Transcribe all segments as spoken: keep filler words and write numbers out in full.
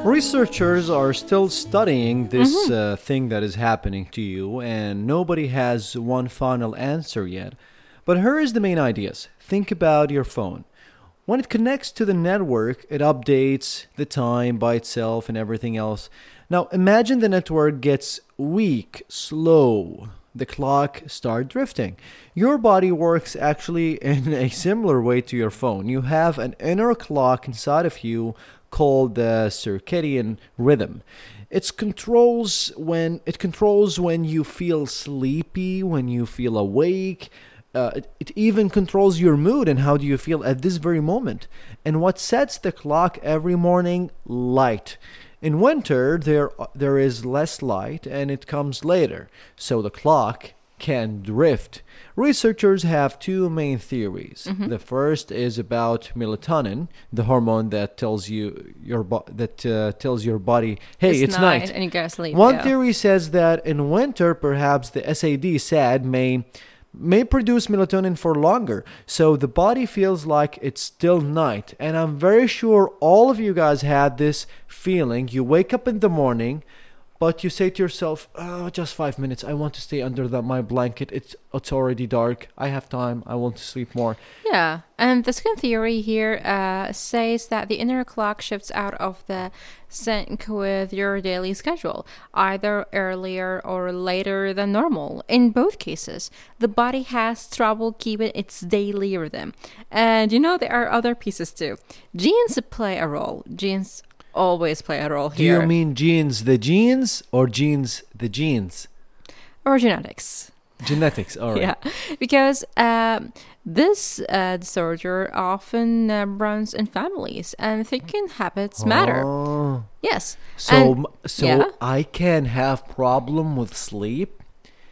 Researchers are still studying this Mm-hmm. uh, thing that is happening to you, and nobody has one final answer yet. But here is the main ideas. Think about your phone. When it connects to the network, it updates the time by itself and everything else. Now, imagine the network gets weak, slow. The clock start drifting. Your body works actually in a similar way to your phone. You have an inner clock inside of you called the circadian rhythm. It controls when it controls when you feel sleepy, when you feel awake. Uh, it, it even controls your mood and how do you feel at this very moment. And what sets the clock every morning? Light. In winter, there there is less light and it comes later, so the clock can drift. Researchers have two main theories. Mm-hmm. The first is about melatonin, the hormone that tells you your bo- that uh, tells your body, "Hey, it's, night." and you gotta sleep. One yeah. theory says that in winter, perhaps the S A D SAD may may produce melatonin for longer, so the body feels like it's still night. And I'm very sure all of you guys had this feeling. You wake up in the morning, but you say to yourself, "Oh, just five minutes. I want to stay under the, my blanket. It's it's already dark. I have time. I want to sleep more." Yeah, and the second theory here uh, says that the inner clock shifts out of the sync with your daily schedule, either earlier or later than normal. In both cases, the body has trouble keeping its daily rhythm. And you know, there are other pieces too. Genes play a role. Genes always play a role Do here. you mean genes the genes or genes the genes? Or genetics. Genetics, all right. Yeah, because um, this uh, disorder often uh, runs in families, and thinking habits matter. Oh. Yes. So, And- m- so yeah. I can have problem with sleep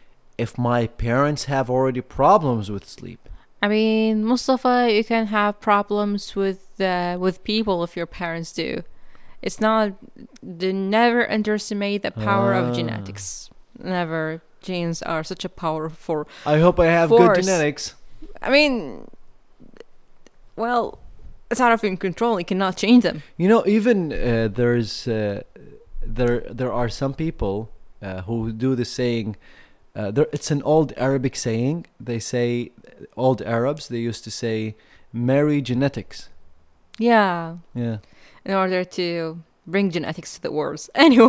if my parents have already problems with sleep. I mean, Mustafa, you can have problems with uh, with people if your parents do. It's not. Do never underestimate the power Ah. of genetics. Never. Genes are such a powerful. I hope I have Force. good genetics. I mean, well, it's out of your control. You cannot change them. You know, even uh, there's uh, there there are some people uh, who do the saying. Uh, there, it's an old Arabic saying. They say old Arabs. They used to say, "Marry genetics." Yeah. Yeah. In order to bring genetics to the wars. Anyway.